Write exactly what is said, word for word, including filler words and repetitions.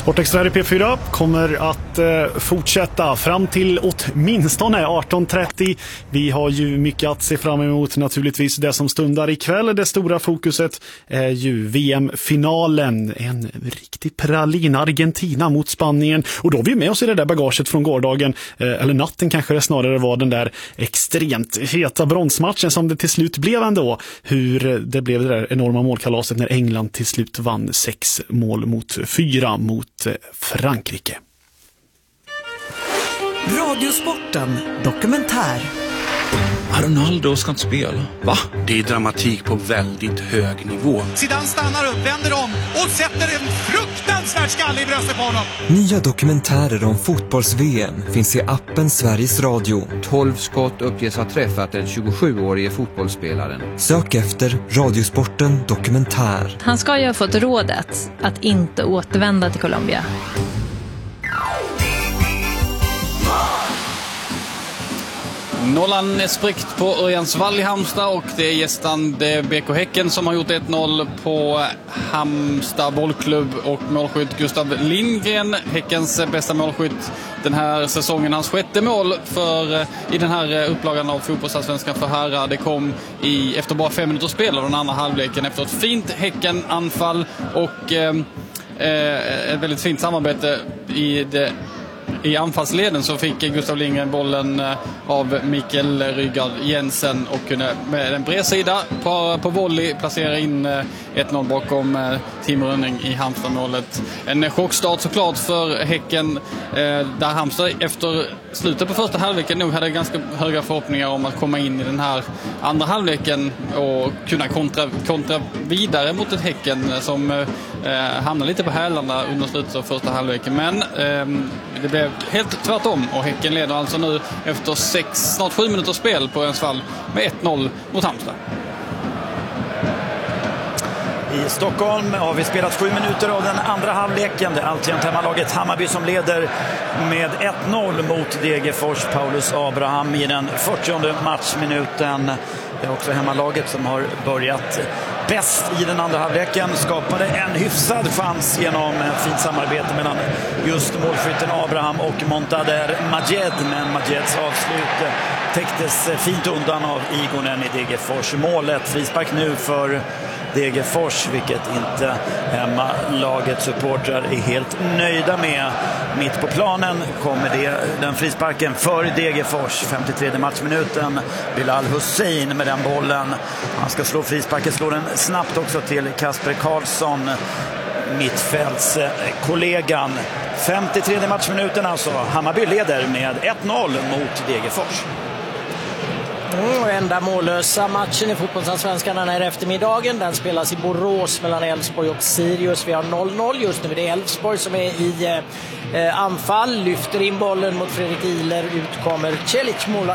Sportextra i P fyra kommer att eh, fortsätta fram till åtminstone arton trettio. Vi har ju mycket att se fram emot naturligtvis. Det som stundar ikväll, det stora fokuset är ju V M-finalen. En riktig pralin, Argentina mot Spanien. Och då har vi med oss i det där bagaget från gårdagen, eh, eller natten kanske det snarare var, den där extremt heta bronsmatchen som det till slut blev ändå. Hur det blev det där enorma målkalaset när England till slut vann sex mål mot fyra mot Frankrike. Radiosporten dokumentär. Ronaldo ska inte spela. Va? Det är dramatik på väldigt hög nivå. Zidane stannar upp, vänder om och sätter en fruktansvärd skalle i bröstet på honom. Nya dokumentärer om fotbolls-V M finns i appen Sveriges Radio. tolv skott uppges ha träffat den tjugosjuårige fotbollsspelaren. Sök efter Radiosporten dokumentär. Han ska ju ha fått rådet att inte återvända till Colombia. Nollan är spräckt på Örjansvall i Halmstad och det är gästande B K Häcken som har gjort ett noll på Halmstad bollklubb och målskytt Gustav Lindgren, Häckens bästa målskytt den här säsongen. Hans sjätte mål för, i den här upplagan av fotbollsallsvenskan för herrar. Det kom i, efter bara fem minuter spel av den andra halvleken efter ett fint Häcken-anfall och eh, ett väldigt fint samarbete i det. I anfallsleden så fick Gustav Lindgren bollen av Mikael Rygaard Jensen och kunde med en bred sida på, på volley placera in ett noll bakom Timo Rönning i Halmstad-målet. En chockstart såklart för Häcken där Halmstad efter slutet på första halvleken nog hade ganska höga förhoppningar om att komma in i den här andra halvleken och kunna kontra, kontra vidare mot ett Häcken som eh, hamnade lite på hälarna under slutet av första halvleken. Men eh, det blev helt tvärtom och Häcken leder alltså nu efter sex, snart sju minuters spel på Örjansvall med ett noll mot Halmstad. I Stockholm har vi spelat sju minuter av den andra halvleken. Det är alltjämt hemmalaget Hammarby som leder med ett noll mot Degerfors. Paulus Abraham i den fyrtionde matchminuten. Det är också hemmalaget som har börjat bäst i den andra halvleken. Skapade en hyfsad chans genom fint samarbete mellan just målskytten Abraham och Montader Majed. Men Majeds avslut täcktes fint undan av Igonen i Degerfors. Målet, frispark nu för Degerfors, vilket inte hemmalagets supportrar är helt nöjda med. Mitt på planen kommer det, den frisparken för Degerfors, femtiotredje matchminuten. Bilal Hussein med den bollen. Han ska slå frisparken, slår den snabbt också till Kasper Karlsson, mittfältskollegan. femtiotredje matchminuten alltså. Hammarby leder med ett noll mot Degerfors. Mm, enda mållösa matchen i fotbollsallsvenskan den här eftermiddagen. Den spelas i Borås mellan Elfsborg och Sirius. Vi har noll noll just nu. Det är Elfsborg som är i eh, anfall. Lyfter in bollen mot Fredrik Ihler. Ut kommer Celic, mål,